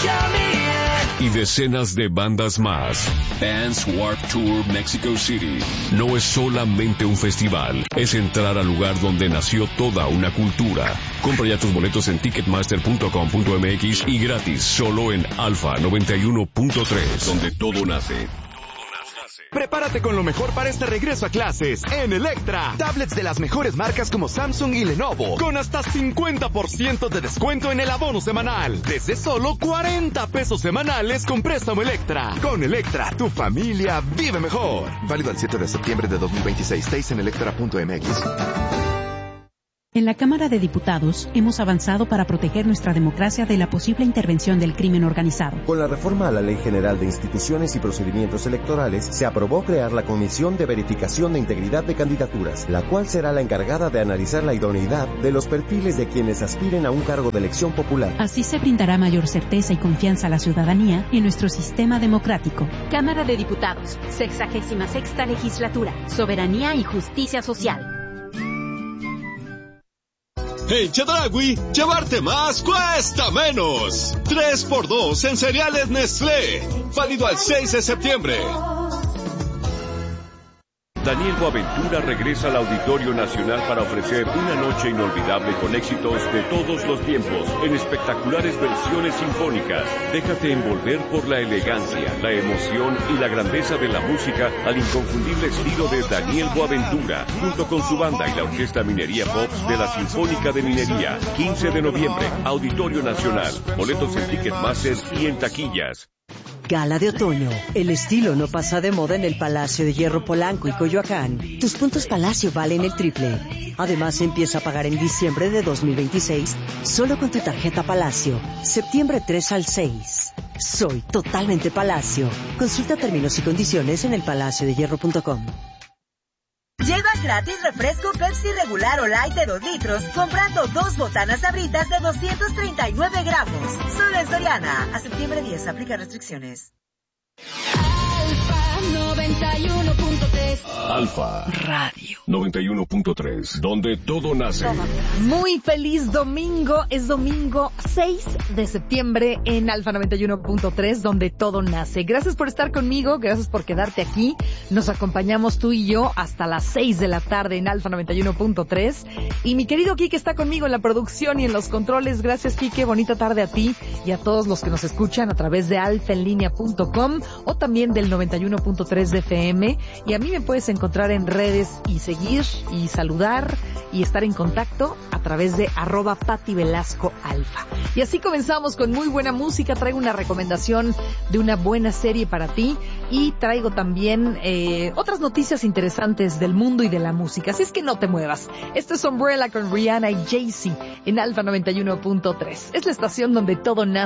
y decenas de bandas más. Vans Warped Tour Mexico City no es solamente un festival, es entrar al lugar donde nació toda una cultura. Compra ya tus boletos en ticketmaster.com.mx y gratis solo en Alfa 91.3, donde todo nace. Prepárate con lo mejor para este regreso a clases en Electra. Tablets de las mejores marcas como Samsung y Lenovo, con hasta 50% de descuento en el abono semanal. Desde solo 40 pesos semanales con préstamo Electra. Con Electra, tu familia vive mejor. Válido el 7 de septiembre de 2026. Stays en electra.mx. En la Cámara de Diputados hemos avanzado para proteger nuestra democracia de la posible intervención del crimen organizado. Con la reforma a la Ley General de Instituciones y Procedimientos Electorales, se aprobó crear la Comisión de Verificación de Integridad de Candidaturas, la cual será la encargada de analizar la idoneidad de los perfiles de quienes aspiren a un cargo de elección popular. Así se brindará mayor certeza y confianza a la ciudadanía en nuestro sistema democrático. Cámara de Diputados, 66ª Legislatura, Soberanía y Justicia Social. En Chedraui, llevarte más cuesta menos. 3x2 en cereales Nestlé. Válido al 6 de septiembre. Daniel Boaventura regresa al Auditorio Nacional para ofrecer una noche inolvidable con éxitos de todos los tiempos, en espectaculares versiones sinfónicas. Déjate envolver por la elegancia, la emoción y la grandeza de la música al inconfundible estilo de Daniel Boaventura, junto con su banda y la Orquesta Minería Pops de la Sinfónica de Minería. 15 de noviembre, Auditorio Nacional. Boletos en Ticketmaster y en taquillas. Gala de otoño. El estilo no pasa de moda en el Palacio de Hierro Polanco y Coyoacán. Tus puntos Palacio valen el triple. Además, empieza a pagar en diciembre de 2026 solo con tu tarjeta Palacio. Septiembre 3 al 6. Soy totalmente Palacio. Consulta términos y condiciones en elpalaciodehierro.com. Lleva gratis refresco Pepsi regular o light de 2 litros comprando 2 botanas Sabritas de 239 gramos. Solo en Soriana. A septiembre 10 aplica restricciones. Alfa 91.3. Alfa Radio 91.3, donde todo nace. Muy feliz domingo. Es domingo 6 de septiembre en Alfa 91.3, donde todo nace. Gracias por estar conmigo, gracias por quedarte aquí. Nos acompañamos tú y yo hasta las 6 de la tarde en Alfa 91.3. Y mi querido Quique está conmigo en la producción y en los controles. Gracias, Quique. Bonita tarde a ti y a todos los que nos escuchan a través de alfaenlinea.com o también del 91.3 de FM. Y a mí me puedes encontrar en redes y seguir y saludar y estar en contacto a través de @PatiVelascoAlfa. Y así comenzamos con muy buena música. Traigo una recomendación de una buena serie para ti y traigo también otras noticias interesantes del mundo y de la música. Así es que no te muevas. Esto es Umbrella con Rihanna y Jay-Z en Alfa 91.3. Es la estación donde todo nace.